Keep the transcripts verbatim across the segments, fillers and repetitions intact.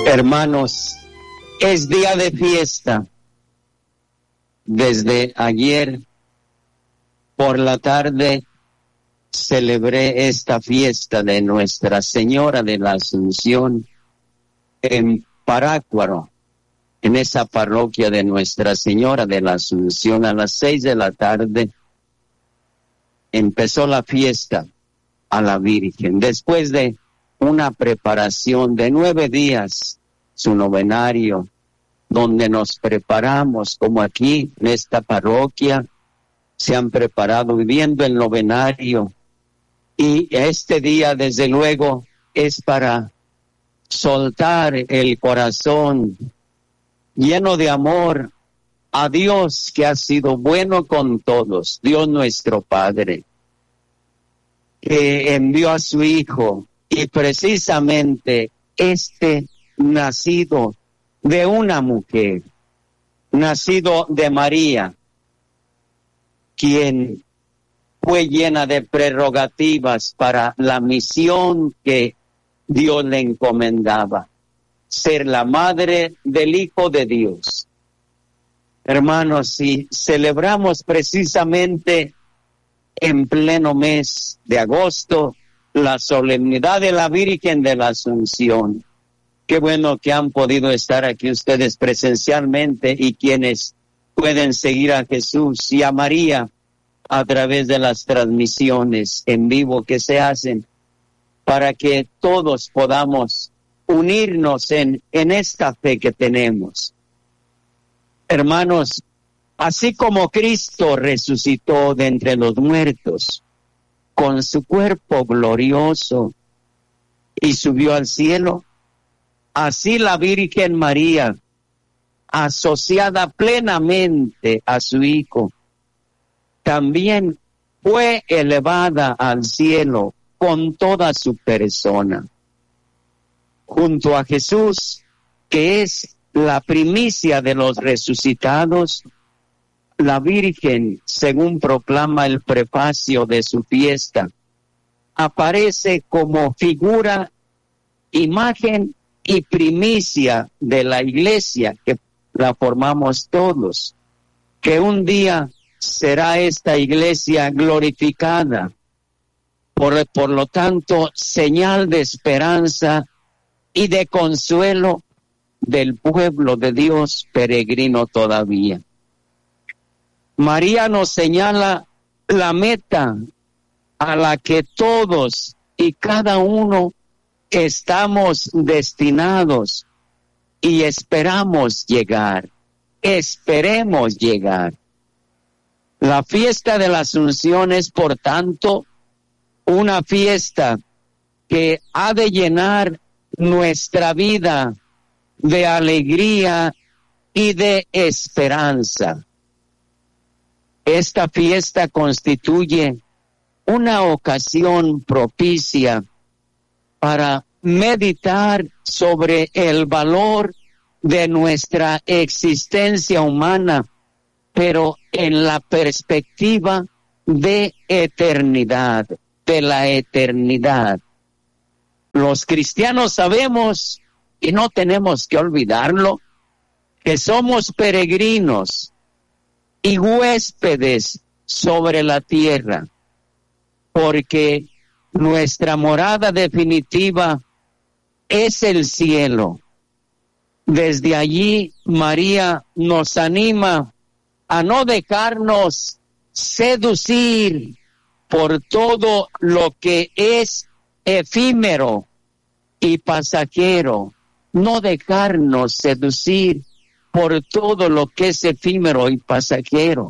Hermanos, es día de fiesta. Desde ayer por la tarde celebré esta fiesta de Nuestra Señora de la Asunción en Parácuaro, en esa parroquia de Nuestra Señora de la Asunción. A las seis de la tarde empezó la fiesta a la Virgen. Después de una preparación de nueve días, su novenario, donde nos preparamos, como aquí en esta parroquia, se han preparado viviendo el novenario. Y este día, desde luego, es para soltar el corazón lleno de amor a Dios, que ha sido bueno con todos, Dios nuestro Padre, que envió a su Hijo, y precisamente este nacido de una mujer, nacido de María, quien fue llena de prerrogativas para la misión que Dios le encomendaba, ser la madre del Hijo de Dios. Hermanos, si celebramos precisamente en pleno mes de agosto la solemnidad de la Virgen de la Asunción, qué bueno que han podido estar aquí ustedes presencialmente y quienes pueden seguir a Jesús y a María a través de las transmisiones en vivo que se hacen, para que todos podamos unirnos en, en esta fe que tenemos. Hermanos, así como Cristo resucitó de entre los muertos con su cuerpo glorioso y subió al cielo, así la Virgen María, asociada plenamente a su Hijo, también fue elevada al cielo con toda su persona. Junto a Jesús, que es la primicia de los resucitados, la Virgen, según proclama el prefacio de su fiesta, aparece como figura, imagen y primicia de la Iglesia, que la formamos todos, que un día será esta Iglesia glorificada, por, por lo tanto, señal de esperanza y de consuelo del pueblo de Dios peregrino todavía. María nos señala la meta a la que todos y cada uno estamos destinados y esperamos llegar, esperemos llegar. La fiesta de la Asunción es, por tanto, una fiesta que ha de llenar nuestra vida de alegría y de esperanza. Esta fiesta constituye una ocasión propicia para meditar sobre el valor de nuestra existencia humana, pero en la perspectiva de eternidad, de la eternidad. Los cristianos sabemos, y no tenemos que olvidarlo, que somos peregrinos y huéspedes sobre la tierra, porque nuestra morada definitiva es el cielo. Desde allí, María nos anima a no dejarnos seducir por todo lo que es efímero y pasajero, no dejarnos seducir por todo lo que es efímero y pasajero,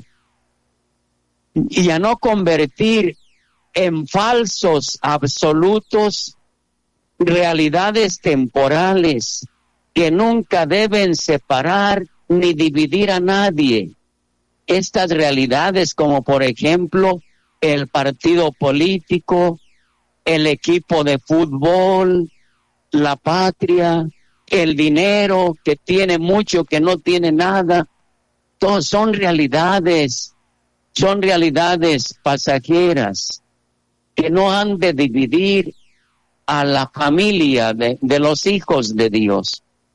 y a no convertir en falsos absolutos realidades temporales que nunca deben separar ni dividir a nadie. Estas realidades, como por ejemplo el partido político, el equipo de fútbol, la patria, el dinero, que tiene mucho, que no tiene nada, todos son realidades, son realidades pasajeras que no han de dividir a la familia de, de los hijos de Dios.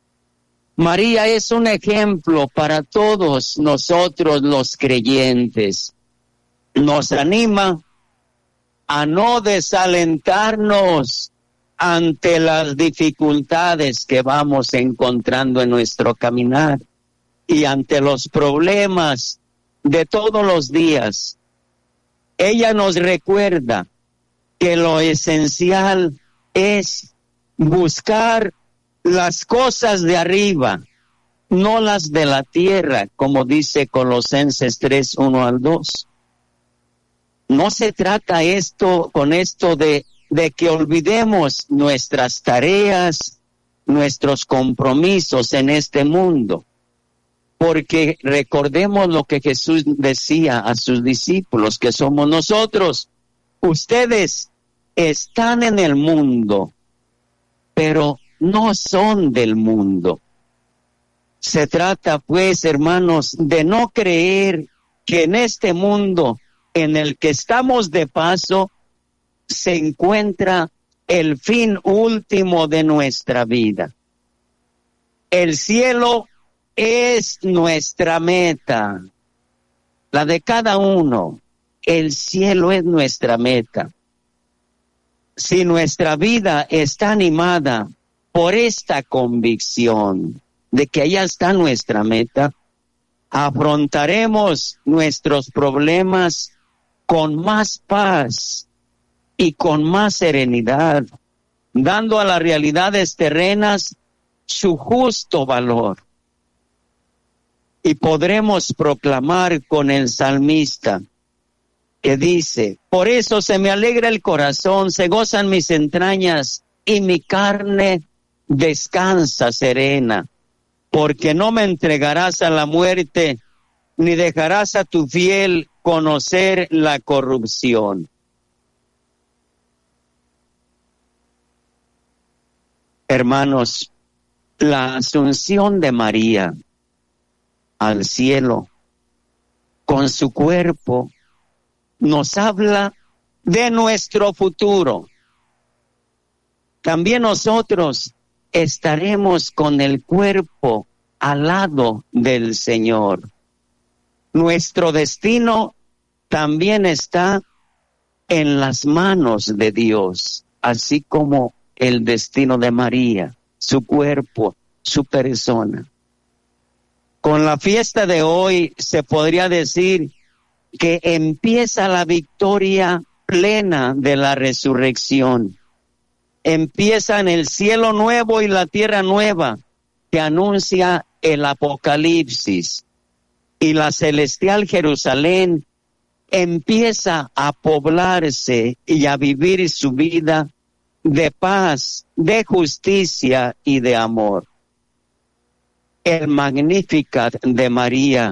María es un ejemplo para todos nosotros los creyentes. Nos anima a no desalentarnos ante las dificultades que vamos encontrando en nuestro caminar y ante los problemas de todos los días. Ella nos recuerda que lo esencial es buscar las cosas de arriba, no las de la tierra, como dice Colosenses tres, uno al dos. No se trata esto con esto de, de que olvidemos nuestras tareas, nuestros compromisos en este mundo, porque recordemos lo que Jesús decía a sus discípulos, que somos nosotros. Ustedes están en el mundo, pero no son del mundo. Se trata, pues, hermanos, de no creer que en este mundo en el que estamos de paso se encuentra el fin último de nuestra vida. El cielo es nuestra meta, la de cada uno. El cielo es nuestra meta. Si nuestra vida está animada por esta convicción de que allá está nuestra meta, afrontaremos nuestros problemas con más paz y con más serenidad, dando a las realidades terrenas su justo valor. Y podremos proclamar con el salmista, que dice: por eso se me alegra el corazón, se gozan mis entrañas y mi carne descansa serena, porque no me entregarás a la muerte, ni dejarás a tu fiel conocer la corrupción. Hermanos, la asunción de María al cielo con su cuerpo nos habla de nuestro futuro. También nosotros estaremos con el cuerpo al lado del Señor. Nuestro destino también está en las manos de Dios, así como el destino de María, su cuerpo, su persona. Con la fiesta de hoy se podría decir que empieza la victoria plena de la resurrección. Empieza en el cielo nuevo y la tierra nueva que anuncia el Apocalipsis. Y la celestial Jerusalén empieza a poblarse y a vivir su vida de paz, de justicia y de amor. El Magnificat de María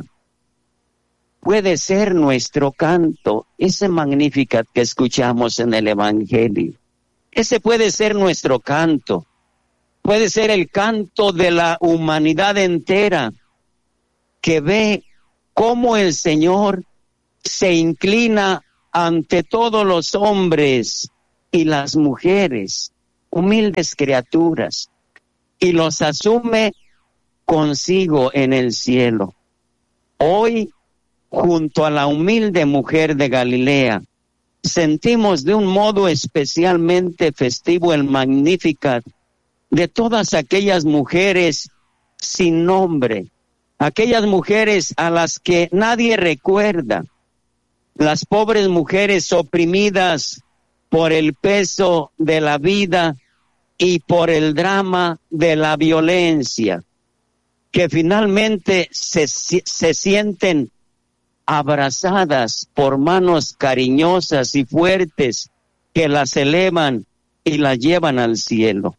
puede ser nuestro canto, ese Magnificat que escuchamos en el Evangelio. Ese puede ser nuestro canto, puede ser el canto de la humanidad entera que ve cómo el Señor se inclina ante todos los hombres y las mujeres, humildes criaturas, y los asume consigo en el cielo. Hoy, junto a la humilde mujer de Galilea, sentimos de un modo especialmente festivo el Magnificat de todas aquellas mujeres sin nombre, aquellas mujeres a las que nadie recuerda, las pobres mujeres oprimidas por el peso de la vida y por el drama de la violencia, que finalmente se, se sienten abrazadas por manos cariñosas y fuertes que las elevan y las llevan al cielo.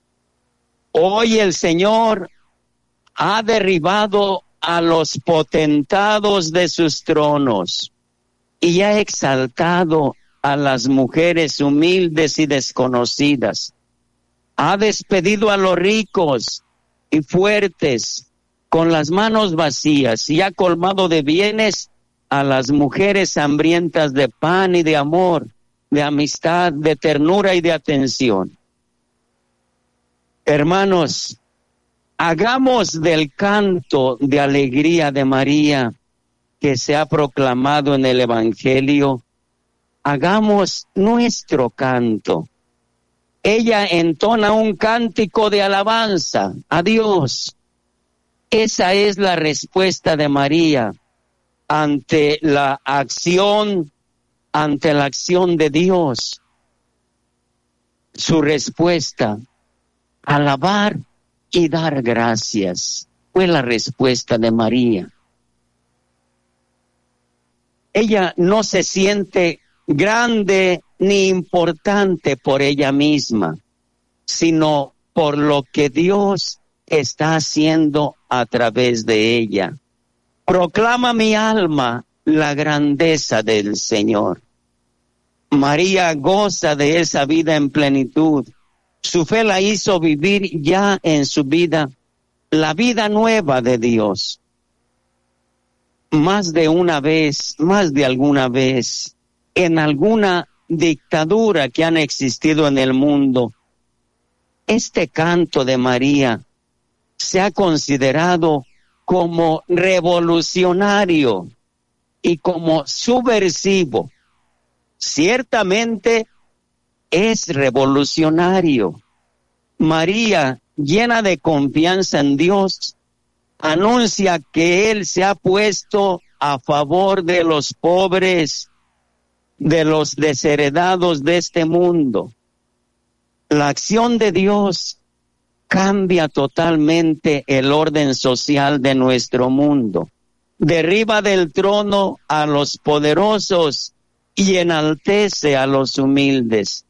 Hoy el Señor ha derribado a los potentados de sus tronos y ha exaltado a las mujeres humildes y desconocidas. Ha despedido a los ricos y fuertes con las manos vacías y ha colmado de bienes a las mujeres hambrientas de pan y de amor, de amistad, de ternura y de atención. Hermanos, Hagamos del canto de alegría de María que se ha proclamado en el Evangelio, hagamos nuestro canto. Ella entona un cántico de alabanza a Dios. Esa es la respuesta de María ante la acción, ante la acción de Dios. Su respuesta, alabar y dar gracias, fue la respuesta de María. Ella no se siente grande ni importante por ella misma, sino por lo que Dios está haciendo a través de ella. Proclama mi alma la grandeza del Señor. María goza de esa vida en plenitud. Su fe la hizo vivir ya en su vida, la vida nueva de Dios. Más de una vez, más de alguna vez, en alguna dictadura que han existido en el mundo, este canto de María se ha considerado como revolucionario y como subversivo. Ciertamente es revolucionario. María, llena de confianza en Dios, anuncia que Él se ha puesto a favor de los pobres, de los desheredados de este mundo. La acción de Dios cambia totalmente el orden social de nuestro mundo. Derriba del trono a los poderosos y enaltece a los humildes.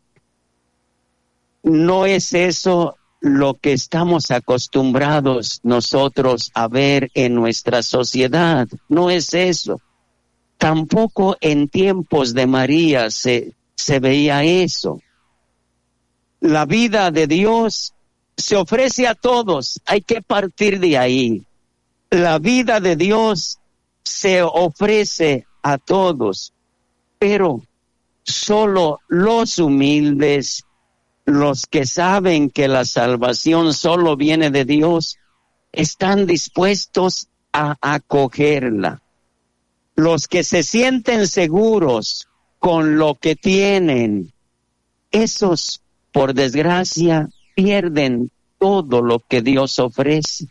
No es eso lo que estamos acostumbrados nosotros a ver en nuestra sociedad. No es eso. Tampoco en tiempos de María se, se veía eso. La vida de Dios se ofrece a todos. Hay que partir de ahí. La vida de Dios se ofrece a todos, pero solo los humildes, los que saben que la salvación solo viene de Dios, están dispuestos a acogerla. Los que se sienten seguros con lo que tienen, esos, por desgracia, pierden todo lo que Dios ofrece.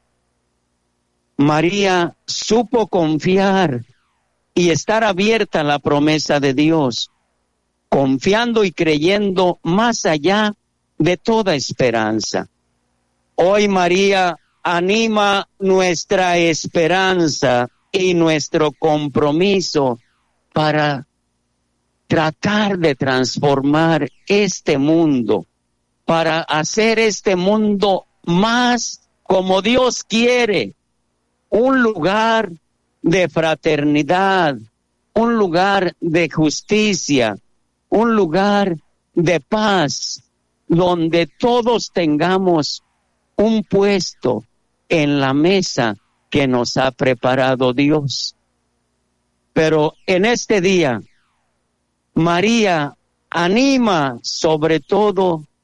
María supo confiar y estar abierta a la promesa de Dios, confiando y creyendo más allá de toda esperanza. Hoy María anima nuestra esperanza y nuestro compromiso para tratar de transformar este mundo, para hacer este mundo más como Dios quiere, un lugar de fraternidad, un lugar de justicia, un lugar de paz, donde todos tengamos un puesto en la mesa que nos ha preparado Dios. Pero en este día, María anima sobre todo